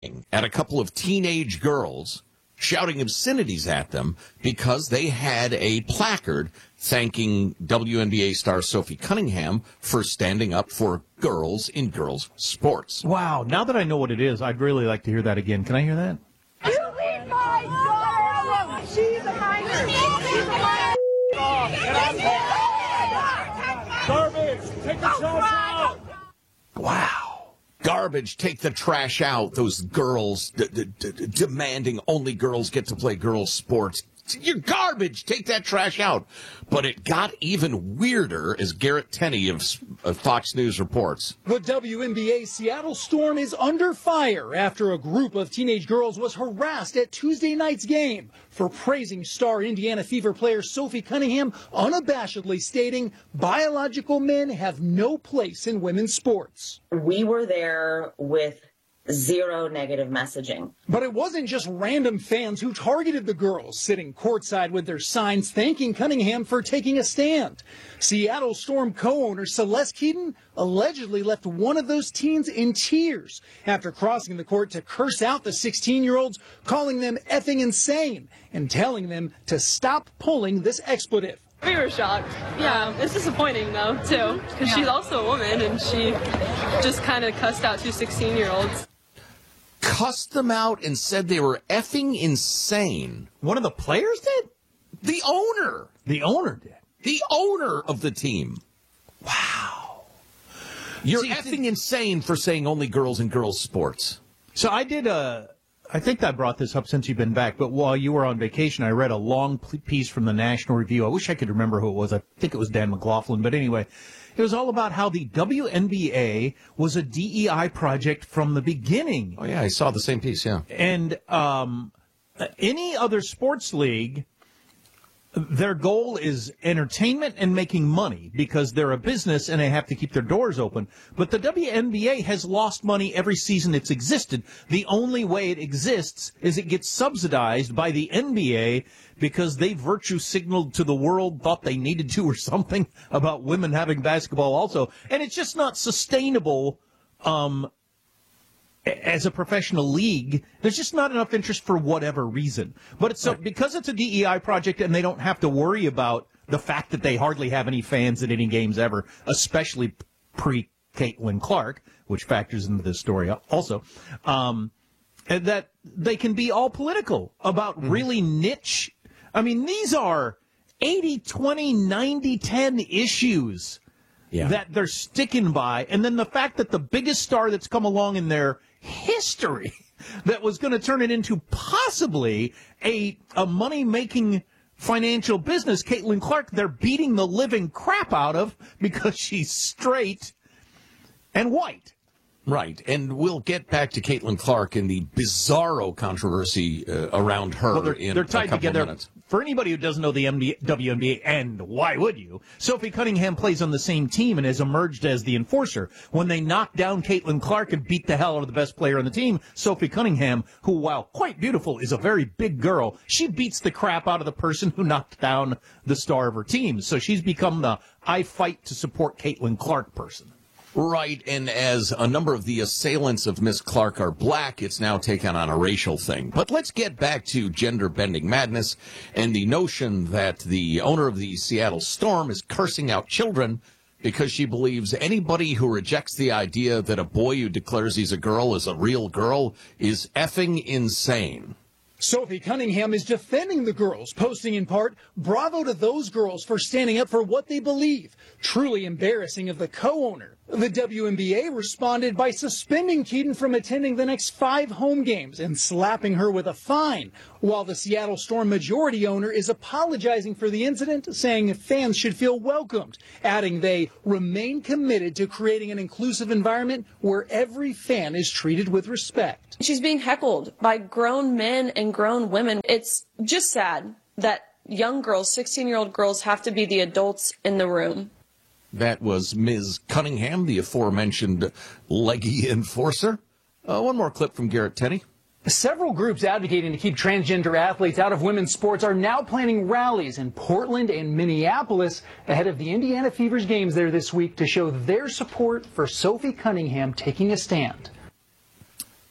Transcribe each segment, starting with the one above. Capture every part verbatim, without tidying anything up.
at a couple of teenage girls, shouting obscenities at them because they had a placard thanking W N B A star Sophie Cunningham for standing up for girls in girls' sports. Wow. Now that I know what it is, I'd really like to hear that again. Can I hear that? You leave my daughter alone. She's a minor. She's a minor. Garbage. Take the trash out. Wow. Garbage, take the trash out. Those girls d- d- d- demanding only girls get to play girls' sports. You're garbage. Take that trash out. But it got even weirder, as Garrett Tenney of, of Fox News reports. The W N B A Seattle Storm is under fire after a group of teenage girls was harassed at Tuesday night's game for praising star Indiana Fever player Sophie Cunningham, unabashedly stating biological men have no place in women's sports. We were there with zero negative messaging. But it wasn't just random fans who targeted the girls, sitting courtside with their signs thanking Cunningham for taking a stand. Seattle Storm co-owner Celeste Keaton allegedly left one of those teens in tears after crossing the court to curse out the sixteen-year-olds, calling them effing insane and telling them to stop pulling this expletive. We were shocked. Yeah, it's disappointing, though, too, because she's also a woman, and she just kind of cussed out two sixteen-year-olds. Cussed them out and said they were effing insane. One of the players did? The owner. The owner did? The owner of the team. Wow. You're See, effing insane for saying only girls in girls' sports. So I did a... I think I brought this up since you've been back, but while you were on vacation, I read a long piece from the National Review. I wish I could remember who it was. I think it was Dan McLaughlin. But anyway, it was all about how the W N B A was a D E I project from the beginning. Oh, yeah, I saw the same piece, yeah. And um, any other sports league, their goal is entertainment and making money because they're a business and they have to keep their doors open. But the W N B A has lost money every season it's existed. The only way it exists is it gets subsidized by the N B A because they virtue signaled to the world, thought they needed to or something about women having basketball also. And it's just not sustainable um as a professional league. There's just not enough interest for whatever reason. But it's so, because it's a D E I project and they don't have to worry about the fact that they hardly have any fans at any games ever, especially pre-Caitlin Clark, which factors into this story also, um, and that they can be all political about mm-hmm. really niche. I mean, these are eighty twenty, ninety ten issues yeah. that they're sticking by. And then the fact that the biggest star that's come along in their history that was going to turn it into possibly a a money-making financial business, Caitlin Clark, they're beating the living crap out of because she's straight and white. Right, and we'll get back to Caitlin Clark and the bizarro controversy uh, around her well, they're, in they're tied a couple together. of minutes. For anybody who doesn't know the W N B A, and why would you, Sophie Cunningham plays on the same team and has emerged as the enforcer. When they knocked down Caitlin Clark and beat the hell out of the best player on the team, Sophie Cunningham, who, while quite beautiful, is a very big girl, she beats the crap out of the person who knocked down the star of her team. So she's become the I fight to support Caitlin Clark person. Right, and as a number of the assailants of Miss Clark are black, it's now taken on a racial thing. But let's get back to gender-bending madness and the notion that the owner of the Seattle Storm is cursing out children because she believes anybody who rejects the idea that a boy who declares he's a girl is a real girl is effing insane. Sophie Cunningham is defending the girls, posting in part, "Bravo to those girls for standing up for what they believe. Truly embarrassing of the co-owner." The W N B A responded by suspending Keaton from attending the next five home games and slapping her with a fine, while the Seattle Storm majority owner is apologizing for the incident, saying fans should feel welcomed, adding they remain committed to creating an inclusive environment where every fan is treated with respect. She's being heckled by grown men and grown women. It's just sad that young girls, sixteen-year-old girls, have to be the adults in the room. That was Miz Cunningham, the aforementioned leggy enforcer. Uh, one more clip from Garrett Tenney. Several groups advocating to keep transgender athletes out of women's sports are now planning rallies in Portland and Minneapolis ahead of the Indiana Fever's games there this week to show their support for Sophie Cunningham taking a stand.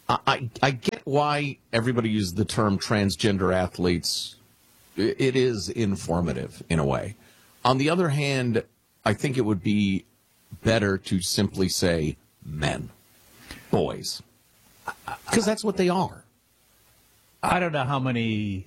I, I get why everybody uses the term transgender athletes. It is informative in a way. On the other hand, I think it would be better to simply say men, boys, because that's what they are. I don't know how many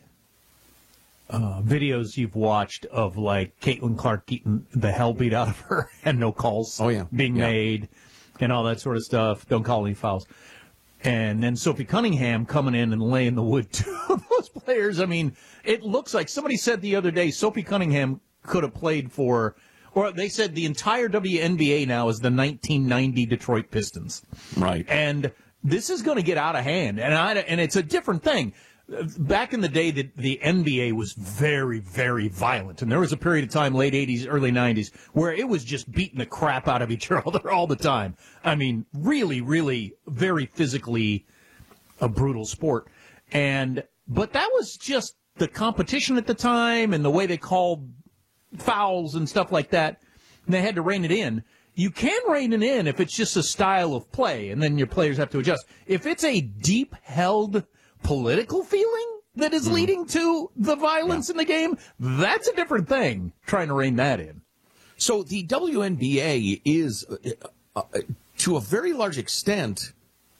uh, videos you've watched of, like, Caitlin Clark getting the hell beat out of her and no calls oh, yeah. being yeah. made and all that sort of stuff. Don't call any fouls. And then Sophie Cunningham coming in and laying the wood to those players. I mean, it looks like somebody said the other day Sophie Cunningham could have played for, or they said the entire W N B A now is the nineteen ninety Detroit Pistons. Right. And this is going to get out of hand. And I, and it's a different thing. Back in the day, the, the N B A was very, very violent. And there was a period of time, late eighties, early nineties, where it was just beating the crap out of each other all the time. I mean, really, really very physically a brutal sport. And but that was just the competition at the time and the way they called fouls and stuff like that. And they had to rein it in. You can rein it in if it's just a style of play, and then your players have to adjust. If it's a deep-held political feeling that is leading to the violence yeah. in the game, that's a different thing, trying to rein that in. So the W N B A is, uh, uh, to a very large extent,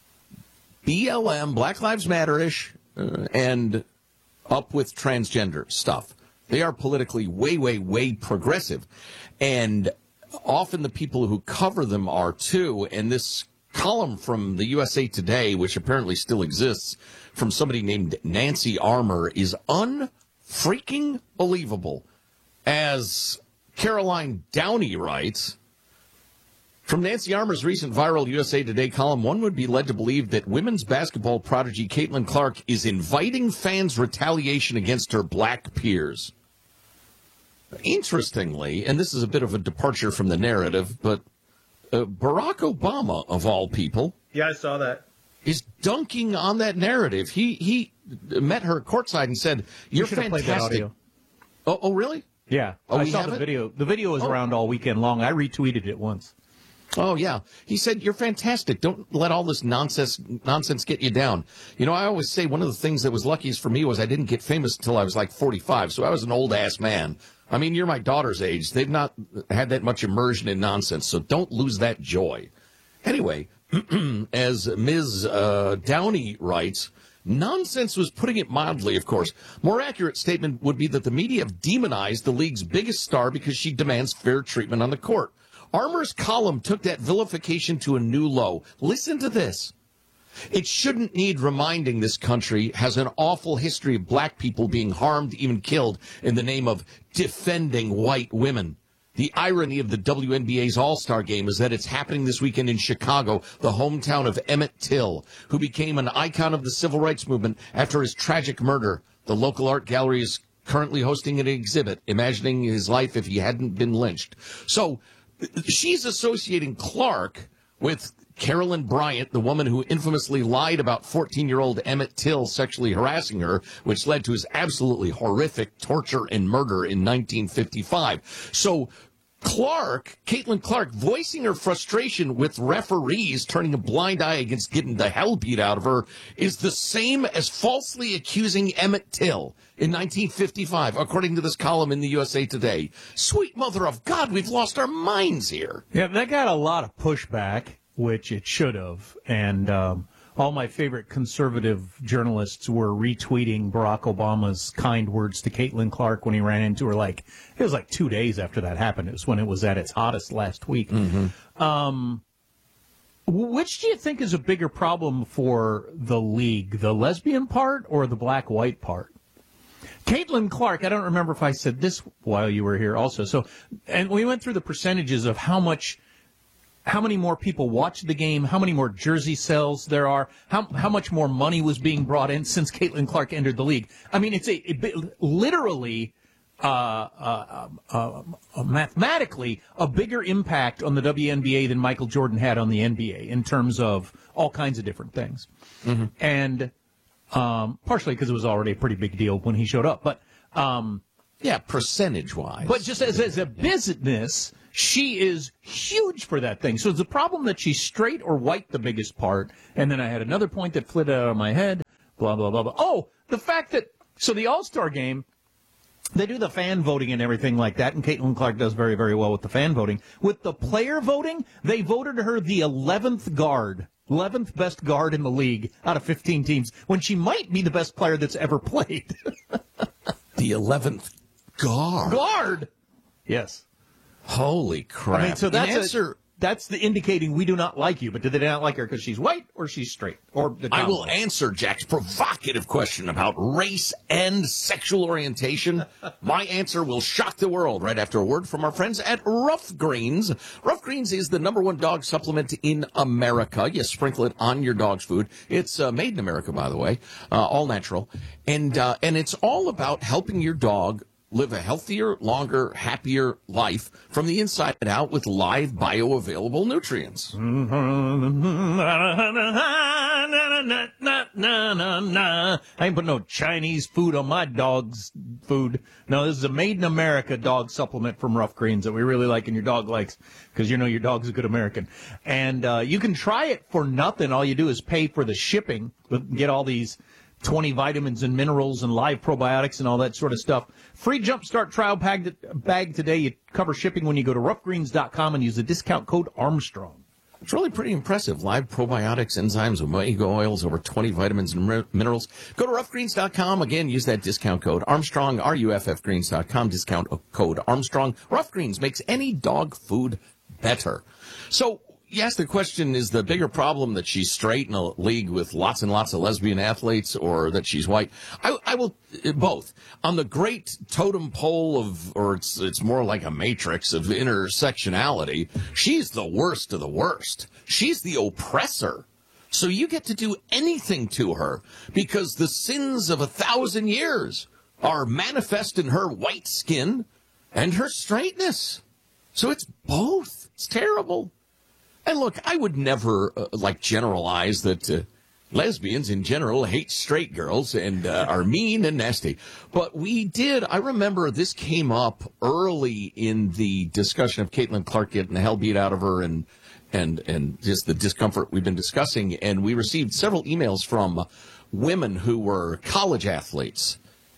B L M, Black Lives Matter-ish, uh, and up with transgender stuff. They are politically way, way, way progressive. And often the people who cover them are, too. And this column from the U S A Today, which apparently still exists, from somebody named Nancy Armour, is unfreaking believable. As Caroline Downey writes, from Nancy Armour's recent viral U S A Today column, one would be led to believe that women's basketball prodigy Caitlin Clark is inviting fans' retaliation against her black peers. Interestingly, and this is a bit of a departure from the narrative, but uh, Barack Obama, of all people, yeah, I saw that, is dunking on that narrative. He he met her courtside and said, "You're you fantastic." Played that audio. Oh, oh, really? Yeah, oh, I saw the it? video. The video was oh. around all weekend long. I retweeted it once. Oh, yeah. He said, "You're fantastic. Don't let all this nonsense nonsense get you down." You know, I always say one of the things that was luckiest for me was I didn't get famous until I was like forty-five, so I was an old-ass man. I mean, you're my daughter's age. They've not had that much immersion in nonsense, so don't lose that joy. Anyway, as Miz Uh, Downey writes, nonsense was putting it mildly, of course. More accurate statement would be that the media have demonized the league's biggest star because she demands fair treatment on the court. Armour's column took that vilification to a new low. Listen to this. It shouldn't need reminding this country has an awful history of black people being harmed, even killed, in the name of defending white women. The irony of the W N B A's All-Star Game is that it's happening this weekend in Chicago, the hometown of Emmett Till, who became an icon of the civil rights movement after his tragic murder. The local art gallery is currently hosting an exhibit, imagining his life if he hadn't been lynched. So she's associating Clark with Carolyn Bryant, the woman who infamously lied about fourteen-year-old Emmett Till sexually harassing her, which led to his absolutely horrific torture and murder in nineteen fifty-five. So Clark, Caitlin Clark, voicing her frustration with referees turning a blind eye against getting the hell beat out of her, is the same as falsely accusing Emmett Till in nineteen fifty-five, according to this column in the U S A Today. Sweet mother of God, we've lost our minds here. Yeah, that got a lot of pushback, which it should have. And um, all my favorite conservative journalists were retweeting Barack Obama's kind words to Caitlin Clark when he ran into her. Like, it was like two days after that happened. It was when it was at its hottest last week. Mm-hmm. Um, which do you think is a bigger problem for the league, the lesbian part or the black-white part? Caitlin Clark, I don't remember if I said this while you were here also. So, and we went through the percentages of how much how many more people watched the game, how many more jersey sales there are, how how much more money was being brought in since Caitlin Clark entered the league. I mean, it's a it, literally, uh, uh, uh, uh, mathematically, a bigger impact on the W N B A than Michael Jordan had on the N B A in terms of all kinds of different things. Mm-hmm. And um, partially because it was already a pretty big deal when he showed up. But um, Yeah, percentage-wise. But just as, as a business, she is huge for that thing. So it's the problem that she's straight or white, the biggest part. And then I had another point that flitted out of my head, blah, blah, blah, blah. Oh, the fact that, so the All-Star game, they do the fan voting and everything like that, and Caitlin Clark does very, very well with the fan voting. With the player voting, they voted her the eleventh guard, eleventh best guard in the league out of fifteen teams, when she might be the best player that's ever played. The eleventh guard? Guard! Yes. Holy crap. I mean, so that's, answer, a, that's the indicating we do not like you, but do they not like her because she's white or she's straight? Or the I will combo? answer Jack's provocative question about race and sexual orientation. My answer will shock the world right after a word from our friends at Rough Greens. Rough Greens is the number one dog supplement in America. You sprinkle it on your dog's food. It's uh, made in America, by the way, uh, all natural. And, uh, and it's all about helping your dog live a healthier, longer, happier life from the inside out with live bioavailable nutrients. I ain't put no Chinese food on my dog's food. No, this is a made in America dog supplement from Rough Greens that we really like and your dog likes because you know your dog's a good American. And uh, you can try it for nothing. All you do is pay for the shipping, get all these twenty vitamins and minerals and live probiotics and all that sort of stuff. Free Jumpstart trial bag, bag today. You cover shipping when you go to rough greens dot com and use the discount code Armstrong. It's really pretty impressive. Live probiotics, enzymes, omega oils, over twenty vitamins and mi- minerals. Go to rough greens dot com. Again, use that discount code Armstrong, R U F F greens dot com, discount code Armstrong. Rough Greens makes any dog food better. So, yes, the question is the bigger problem that she's straight in a league with lots and lots of lesbian athletes or that she's white. I, I will, both. On the great totem pole of, or it's, it's more like a matrix of intersectionality, she's the worst of the worst. She's the oppressor. So you get to do anything to her because the sins of a thousand years are manifest in her white skin and her straightness. So it's both. It's terrible. And look, I would never, uh, like, generalize that uh, lesbians in general hate straight girls and uh, are mean and nasty. But we did, I remember this came up early in the discussion of Caitlin Clark getting the hell beat out of her and, and, and just the discomfort we've been discussing. And we received several emails from women who were college athletes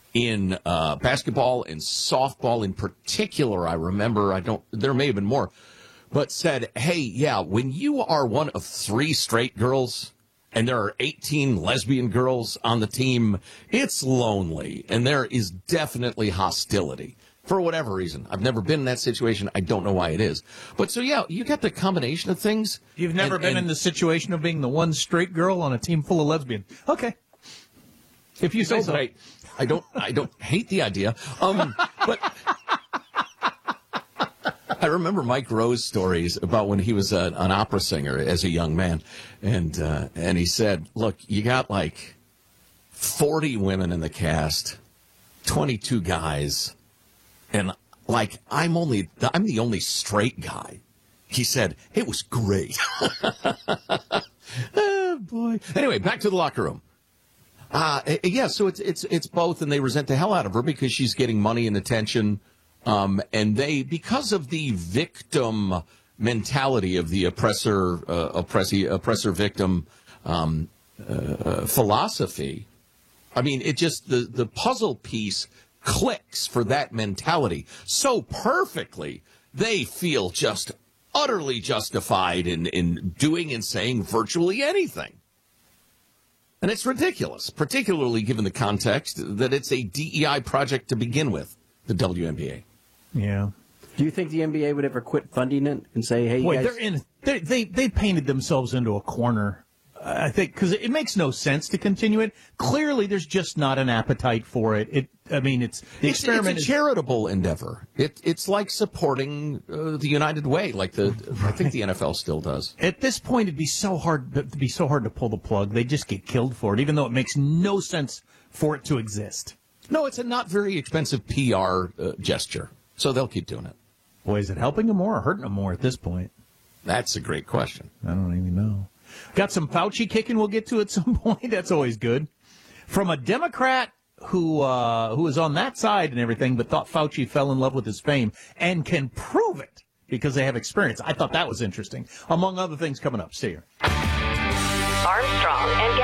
in uh, basketball and softball in particular. I remember, I don't, there may have been more. But said, hey, yeah, when you are one of three straight girls and there are eighteen lesbian girls on the team, it's lonely. And there is definitely hostility for whatever reason. I've never been in that situation. I don't know why it is. But so, yeah, you got the combination of things. You've never and, been and, in the situation of being the one straight girl on a team full of lesbians. Okay. If you say no, so. I, I don't I don't hate the idea. Um, but I remember Mike Rowe's stories about when he was a, an opera singer as a young man. And uh, and he said, look, you got like forty women in the cast, twenty-two guys. And like, I'm only, I'm the only straight guy. He said, it was great. Oh, boy. Anyway, back to the locker room. Uh, yeah, so it's, it's, it's both, and they resent the hell out of her because she's getting money and attention. Um, and they, because of the victim mentality of the oppressor, uh, oppressor, oppressor victim, um, uh, philosophy, I mean, it just, the, the puzzle piece clicks for that mentality so perfectly. They feel just utterly justified in, in doing and saying virtually anything. And it's ridiculous, particularly given the context that it's a D E I project to begin with, the W N B A. Yeah. Do you think the N B A would ever quit funding it and say, hey, you Boy, guys... they're in, they're, they they painted themselves into a corner, I think, because it makes no sense to continue it. Clearly, there's just not an appetite for it. It, I mean, it's the it's, experiment. It's a charitable endeavor. It, it's like supporting uh, the United Way, like the I think the N F L still does. At this point, it'd be so hard to be so hard to pull the plug. They just get killed for it, even though it makes no sense for it to exist. No, it's a not very expensive P R uh, gesture, so they'll keep doing it. Boy, is it helping them more or hurting them more at this point? That's a great question. I don't even know. Got some Fauci kicking we'll get to at some point. That's always good. From a Democrat who uh, who was on that side and everything, but thought Fauci fell in love with his fame and can prove it because they have experience. I thought that was interesting, among other things coming up. See you. Armstrong and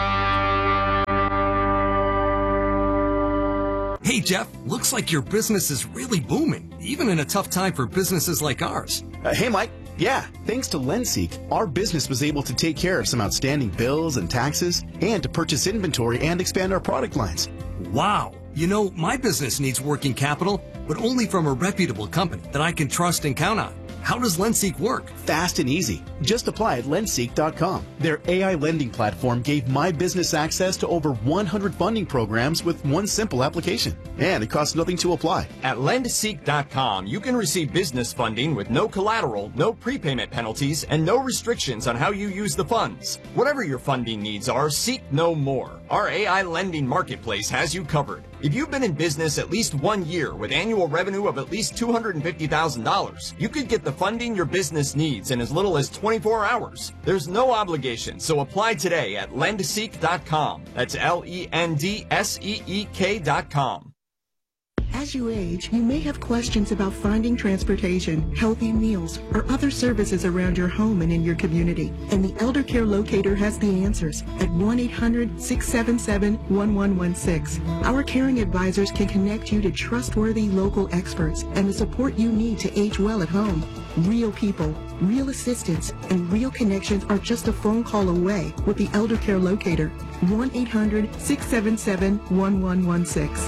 Getty. Hey, Jeff, looks like your business is really booming, even in a tough time for businesses like ours. Uh, hey, Mike. Yeah, thanks to LendSeek, our business was able to take care of some outstanding bills and taxes and to purchase inventory and expand our product lines. Wow. You know, my business needs working capital, but only from a reputable company that I can trust and count on. How does LendSeek work? Fast and easy. Just apply at lendseek dot com. Their A I lending platform gave my business access to over one hundred funding programs with one simple application. And it costs nothing to apply. At lendseek dot com, you can receive business funding with no collateral, no prepayment penalties, and no restrictions on how you use the funds. Whatever your funding needs are, seek no more. Our A I lending marketplace has you covered. If you've been in business at least one year with annual revenue of at least two hundred fifty thousand dollars, you could get the funding your business needs in as little as twenty-four hours. There's no obligation, so apply today at lendseek dot com. That's L E N D S E E K dot com. As you age, you may have questions about finding transportation, healthy meals, or other services around your home and in your community. And the Elder Care Locator has the answers at one eight hundred, six seven seven, one one one six. Our caring advisors can connect you to trustworthy local experts and the support you need to age well at home. Real people, real assistance, and real connections are just a phone call away with the Elder Care Locator. one eight hundred, six seven seven, one one one six.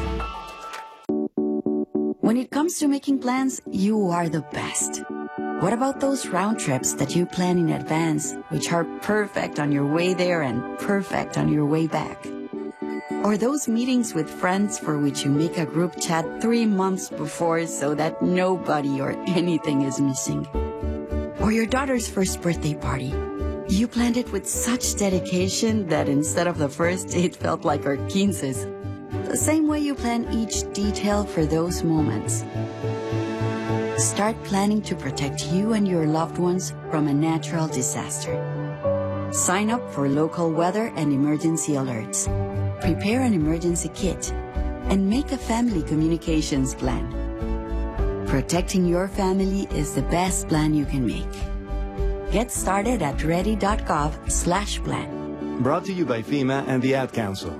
When it comes to making plans, you are the best. What about those round trips that you plan in advance, which are perfect on your way there and perfect on your way back? Or those meetings with friends for which you make a group chat three months before so that nobody or anything is missing? Or your daughter's first birthday party. You planned it with such dedication that instead of the first, it felt like our quinces. The same way you plan each detail for those moments. Start planning to protect you and your loved ones from a natural disaster. Sign up for local weather and emergency alerts. Prepare an emergency kit and make a family communications plan. Protecting your family is the best plan you can make. Get started at ready.gov slash plan. Brought to you by FEMA and the Ad Council.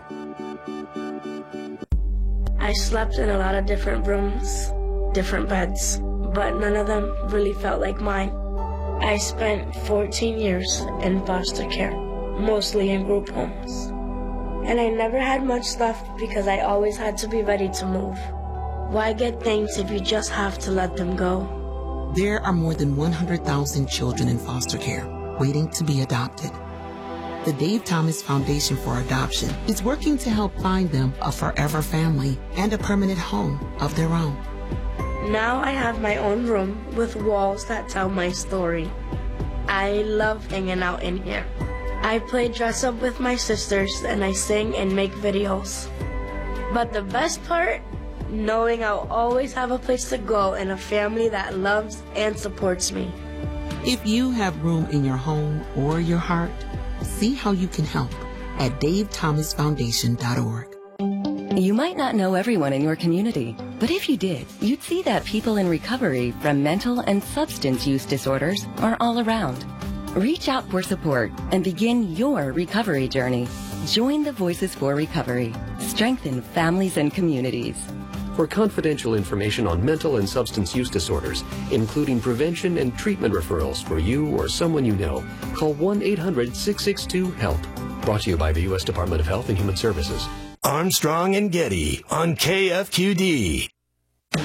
I slept in a lot of different rooms, different beds, but none of them really felt like mine. I spent fourteen years in foster care, mostly in group homes. And I never had much left because I always had to be ready to move. Why get things if you just have to let them go? There are more than one hundred thousand children in foster care waiting to be adopted. The Dave Thomas Foundation for Adoption is working to help find them a forever family and a permanent home of their own. Now I have my own room with walls that tell my story. I love hanging out in here. I play dress up with my sisters and I sing and make videos. But the best part? Knowing I'll always have a place to go and a family that loves and supports me. If you have room in your home or your heart, see how you can help at dave thomas foundation dot org. You might not know everyone in your community, but if you did, you'd see that people in recovery from mental and substance use disorders are all around. Reach out for support and begin your recovery journey. Join the Voices for Recovery. Strengthen families and communities. For confidential information on mental and substance use disorders, including prevention and treatment referrals for you or someone you know, call one eight hundred, six six two, HELP. Brought to you by the U S Department of Health and Human Services. Armstrong and Getty on K F Q D.